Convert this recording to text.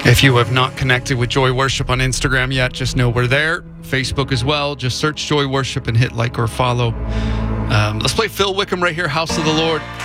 If you have not connected with Joy Worship on Instagram yet, just know we're there. Facebook as well. Just search Joy Worship and hit like or follow. Let's play Phil Wickham right here, House of the Lord.